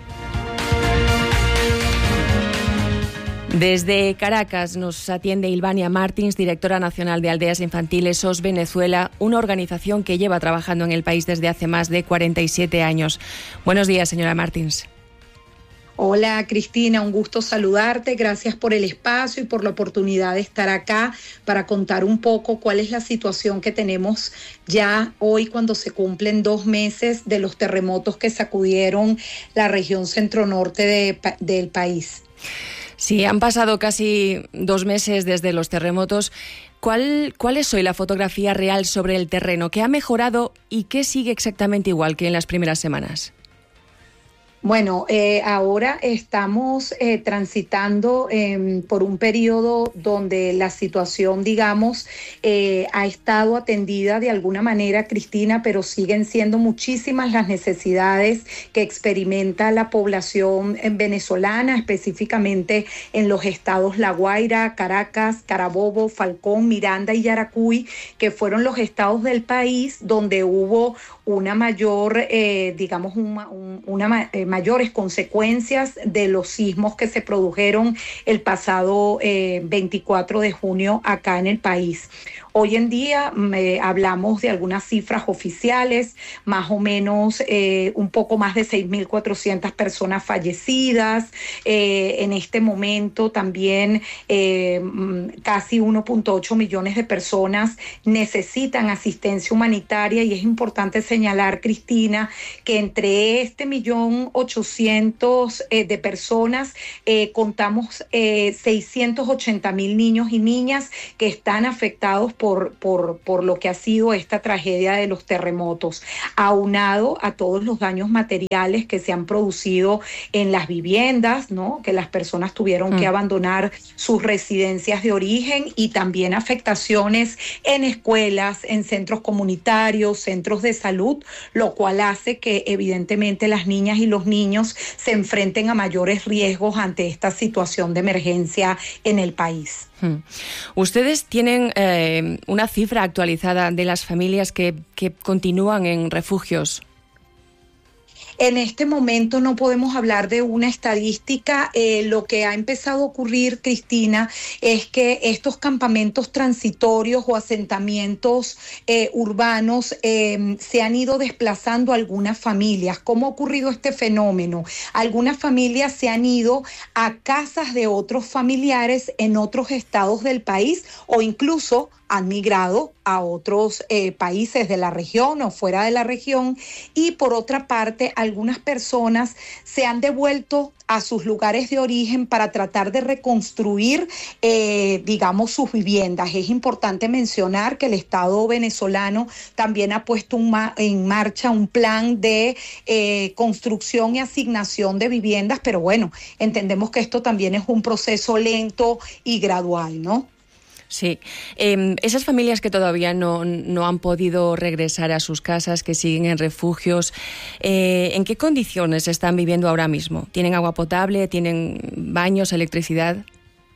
S2: Desde Caracas nos atiende Ilvania Martins, directora nacional de Aldeas Infantiles SOS Venezuela, una organización que lleva trabajando en el país desde hace más de 47 años. Buenos días, señora Martins.
S8: Hola, Cristina, un gusto saludarte. Gracias por el espacio y por la oportunidad de estar acá para contar un poco cuál es la situación que tenemos ya hoy, cuando se cumplen 2 meses de los terremotos que sacudieron la región centro-norte del país.
S2: Sí, han pasado casi 2 meses desde los terremotos. ¿Cuál es hoy la fotografía real sobre el terreno? ¿Qué ha mejorado y qué sigue exactamente igual que en las primeras semanas?
S8: Bueno, ahora estamos transitando por un periodo donde la situación, digamos, ha estado atendida de alguna manera, Cristina, pero siguen siendo muchísimas las necesidades que experimenta la población venezolana, específicamente en los estados La Guaira, Caracas, Carabobo, Falcón, Miranda y Yaracuy, que fueron los estados del país donde hubo una mayor, mayores consecuencias de los sismos que se produjeron el pasado 24 de junio acá en el país. Hoy en día hablamos de algunas cifras oficiales, más o menos un poco más de 6.400 personas fallecidas. En este momento también casi 1.8 millones de personas necesitan asistencia humanitaria, y es importante señalar, Cristina, que entre 1.800.000 de personas contamos 680.000 niños y niñas que están afectados por lo que ha sido esta tragedia de los terremotos, aunado a todos los daños materiales que se han producido en las viviendas, ¿no? Que las personas tuvieron que abandonar sus residencias de origen, y también afectaciones en escuelas, en centros comunitarios, centros de salud, lo cual hace que evidentemente las niñas y los niños se enfrenten a mayores riesgos ante esta situación de emergencia en el país.
S2: Ustedes tienen una cifra actualizada de las familias que continúan en refugios.
S8: En este momento no podemos hablar de una estadística. Lo que ha empezado a ocurrir, Cristina, es que estos campamentos transitorios o asentamientos urbanos se han ido desplazando a algunas familias. ¿Cómo ha ocurrido este fenómeno? Algunas familias se han ido a casas de otros familiares en otros estados del país, o incluso han migrado a otros países de la región o fuera de la región, y por otra parte algunas personas se han devuelto a sus lugares de origen para tratar de reconstruir, digamos, sus viviendas. Es importante mencionar que el Estado venezolano también ha puesto en marcha un plan de construcción y asignación de viviendas, pero bueno, entendemos que esto también es un proceso lento y gradual, ¿no?
S2: Sí. Esas familias que todavía no han podido regresar a sus casas, que siguen en refugios, ¿en qué condiciones están viviendo ahora mismo? ¿Tienen agua potable? ¿Tienen baños, electricidad?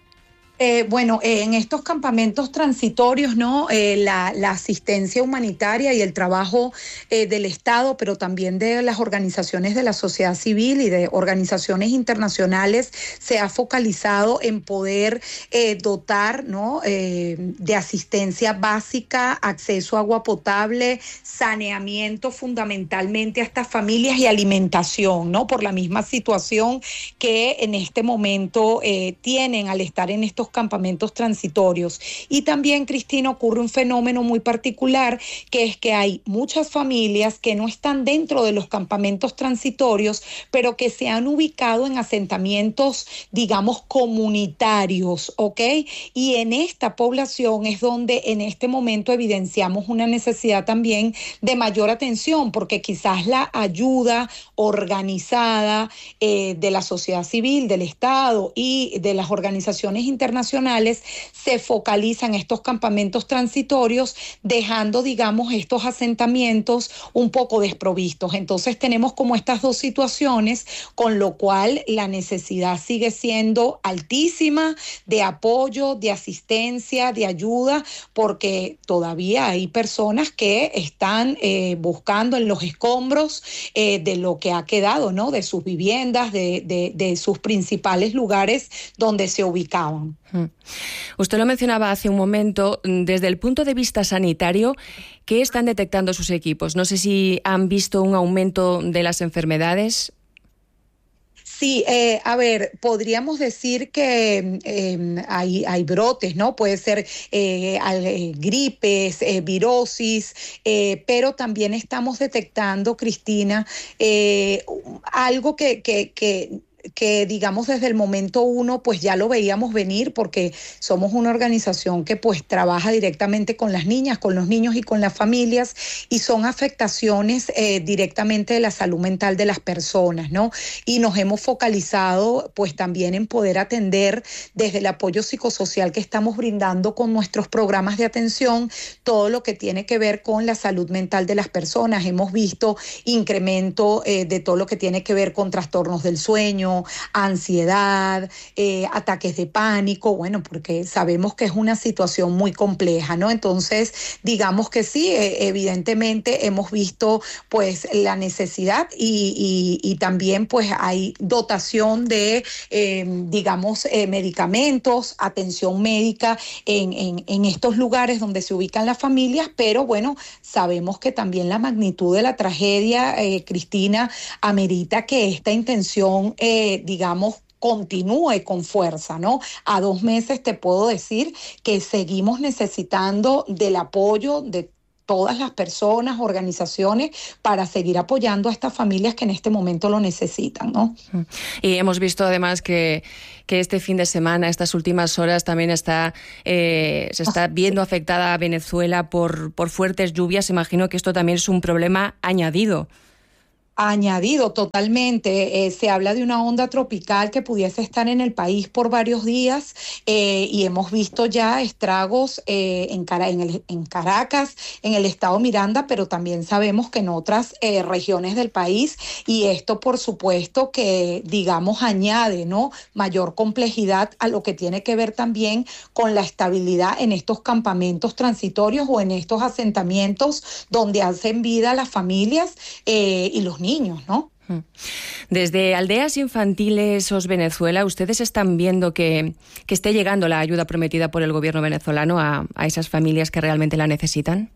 S8: Bueno, en estos campamentos transitorios, ¿no? La asistencia humanitaria y el trabajo del Estado, pero también de las organizaciones de la sociedad civil y de organizaciones internacionales, se ha focalizado en poder dotar, ¿no? De asistencia básica, acceso a agua potable, saneamiento fundamentalmente a estas familias y alimentación, ¿no? Por la misma situación que en este momento tienen al estar en estos campamentos transitorios. Y también, Cristina, ocurre un fenómeno muy particular, que es que hay muchas familias que no están dentro de los campamentos transitorios, pero que se han ubicado en asentamientos, digamos, comunitarios, ¿ok? Y en esta población es donde en este momento evidenciamos una necesidad también de mayor atención, porque quizás la ayuda organizada de la sociedad civil, del Estado y de las organizaciones internacionales se focalizan en estos campamentos transitorios, dejando, digamos, estos asentamientos un poco desprovistos. Entonces tenemos como estas dos situaciones, con lo cual la necesidad sigue siendo altísima de apoyo, de asistencia, de ayuda, porque todavía hay personas que están buscando en los escombros de lo que ha quedado, ¿no? De sus viviendas, de sus principales lugares donde se ubicaban.
S2: Usted lo mencionaba hace un momento, desde el punto de vista sanitario, ¿qué están detectando sus equipos? No sé si han visto un aumento de las enfermedades.
S8: Sí, a ver, podríamos decir que hay brotes, ¿no? Puede ser gripes, virosis, pero también estamos detectando, Cristina, algo que digamos desde el momento uno pues ya lo veíamos venir, porque somos una organización que pues trabaja directamente con las niñas, con los niños y con las familias, y son afectaciones directamente de la salud mental de las personas, ¿no? Y nos hemos focalizado pues también en poder atender desde el apoyo psicosocial que estamos brindando con nuestros programas de atención todo lo que tiene que ver con la salud mental de las personas. Hemos visto incremento de todo lo que tiene que ver con trastornos del sueño, ansiedad, ataques de pánico, bueno, porque sabemos que es una situación muy compleja, ¿no? Entonces, digamos que sí, evidentemente hemos visto pues la necesidad y también pues hay dotación de, digamos, medicamentos, atención médica en estos lugares donde se ubican las familias, pero bueno, sabemos que también la magnitud de la tragedia, Cristina, amerita que esta intención digamos, continúe con fuerza, ¿no? A 2 meses te puedo decir que seguimos necesitando del apoyo de todas las personas, organizaciones, para seguir apoyando a estas familias que en este momento lo necesitan, ¿no?
S2: Y hemos visto además que este fin de semana, estas últimas horas, también se está viendo afectada a Venezuela por fuertes lluvias. Imagino que esto también es un problema añadido.
S8: Añadido totalmente. Se habla de una onda tropical que pudiese estar en el país por varios días y hemos visto ya estragos en Caracas, en el estado Miranda, pero también sabemos que en otras regiones del país, y esto por supuesto que digamos añade, ¿no?, mayor complejidad a lo que tiene que ver también con la estabilidad en estos campamentos transitorios o en estos asentamientos donde hacen vida las familias y los niños, ¿no?
S2: Desde Aldeas Infantiles OS Venezuela, ¿ustedes están viendo que esté llegando la ayuda prometida por el gobierno venezolano a esas familias que realmente la necesitan?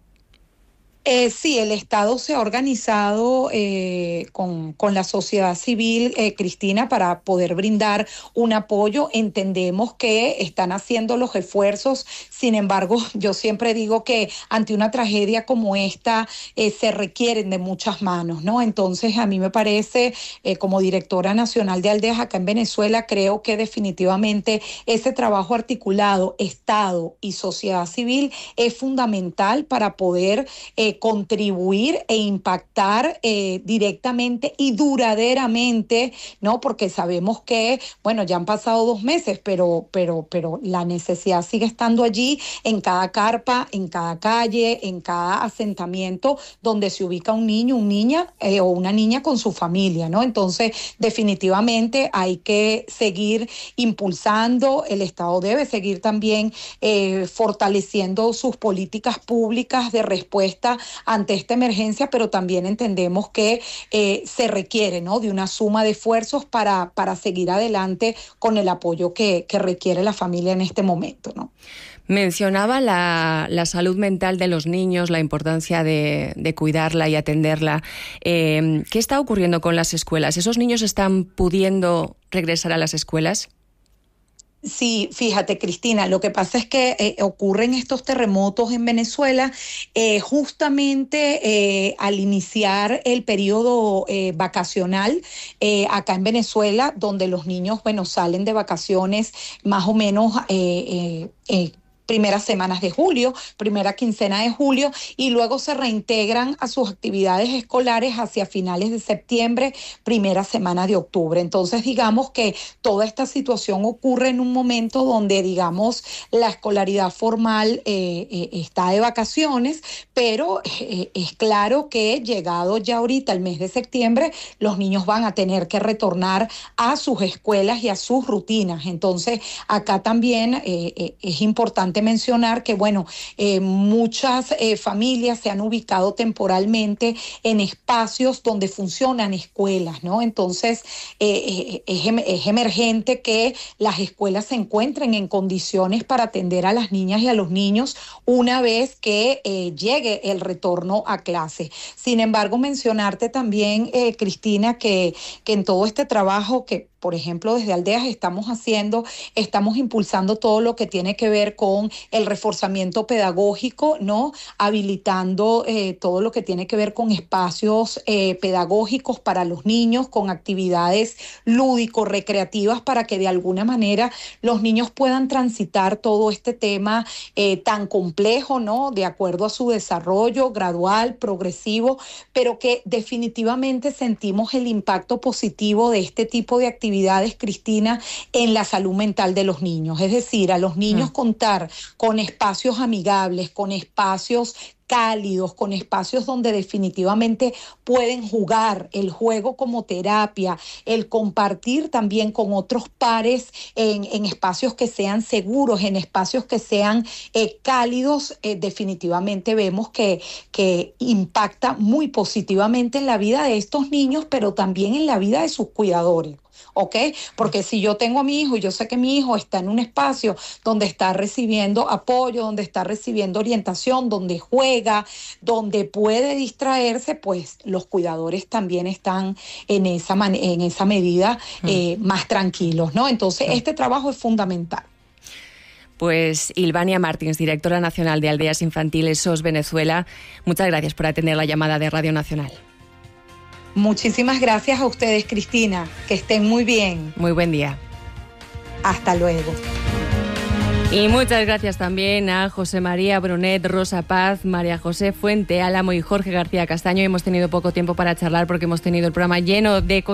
S8: Sí, el Estado se ha organizado con la sociedad civil, Cristina, para poder brindar un apoyo. Entendemos que están haciendo los esfuerzos. Sin embargo, yo siempre digo que ante una tragedia como esta se requieren de muchas manos, ¿no? Entonces, a mí me parece, como directora nacional de Aldeas acá en Venezuela, creo que definitivamente ese trabajo articulado, Estado y sociedad civil, es fundamental para poder contribuir e impactar directamente y duraderamente, ¿no? Porque sabemos que, bueno, ya han pasado 2 meses, pero la necesidad sigue estando allí en cada carpa, en cada calle, en cada asentamiento donde se ubica un niño, o una niña con su familia, ¿no? Entonces, definitivamente hay que seguir impulsando, el Estado debe seguir también fortaleciendo sus políticas públicas de respuesta ante esta emergencia, pero también entendemos que se requiere, ¿no?, de una suma de esfuerzos para seguir adelante con el apoyo que requiere la familia en este momento, ¿no?
S2: Mencionaba la salud mental de los niños, la importancia de cuidarla y atenderla. ¿Qué está ocurriendo con las escuelas? ¿Esos niños están pudiendo regresar a las escuelas?
S8: Sí, fíjate, Cristina, lo que pasa es que ocurren estos terremotos en Venezuela justamente al iniciar el periodo vacacional acá en Venezuela, donde los niños, bueno, salen de vacaciones más o menos primeras semanas de julio, primera quincena de julio, y luego se reintegran a sus actividades escolares hacia finales de septiembre, primera semana de octubre. Entonces, digamos que toda esta situación ocurre en un momento donde, digamos, la escolaridad formal está de vacaciones, pero es claro que llegado ya ahorita el mes de septiembre, los niños van a tener que retornar a sus escuelas y a sus rutinas. Entonces, acá también es importante mencionar que, bueno, muchas familias se han ubicado temporalmente en espacios donde funcionan escuelas, ¿no? Entonces, es emergente que las escuelas se encuentren en condiciones para atender a las niñas y a los niños una vez que llegue el retorno a clase. Sin embargo, mencionarte también, Cristina, que en todo este trabajo que, por ejemplo, desde Aldeas estamos impulsando todo lo que tiene que ver con el reforzamiento pedagógico, ¿no? Habilitando todo lo que tiene que ver con espacios pedagógicos para los niños, con actividades lúdico-recreativas para que de alguna manera los niños puedan transitar todo este tema tan complejo, ¿no? De acuerdo a su desarrollo gradual, progresivo, pero que definitivamente sentimos el impacto positivo de este tipo de actividades, Cristina, en la salud mental de los niños. Es decir, a los niños contar con espacios amigables, con espacios cálidos, con espacios donde definitivamente pueden jugar, el juego como terapia, el compartir también con otros pares en espacios que sean seguros, en espacios que sean cálidos, definitivamente vemos que impacta muy positivamente en la vida de estos niños, pero también en la vida de sus cuidadores. ¿Ok? Porque si yo tengo a mi hijo y yo sé que mi hijo está en un espacio donde está recibiendo apoyo, donde está recibiendo orientación, donde juega, donde puede distraerse, pues los cuidadores también están en esa medida más tranquilos, ¿no? Entonces, este trabajo es fundamental.
S2: Pues Ilvania Martins, directora nacional de Aldeas Infantiles SOS Venezuela, muchas gracias por atender la llamada de Radio Nacional.
S8: Muchísimas gracias a ustedes, Cristina. Que estén muy bien.
S2: Muy buen día.
S8: Hasta luego.
S2: Y muchas gracias también a José María Brunet, Rosa Paz, María José Fuente Álamo y Jorge García Castaño. Hemos tenido poco tiempo para charlar porque hemos tenido el programa lleno de